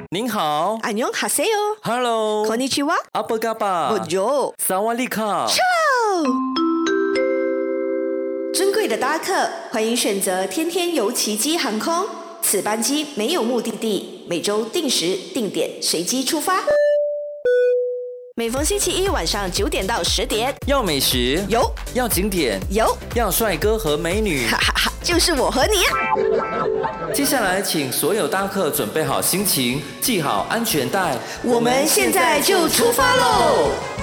您好， 안녕하세요. Hello， konnichiwa. Apa kabar？ Bonjour. 萨瓦利卡。 尊贵的搭客，欢迎选择天天游奇迹航空。此班机没有目的地，每周定时定点随机出发。每逢星期一晚上9点到10点， 要美食， 有要景点， 有， 要帅哥和美女。 哈哈哈，就是我和你啊！ 接下来，请所有搭客准备好心情，系好安全带。 我们现在就出发喽！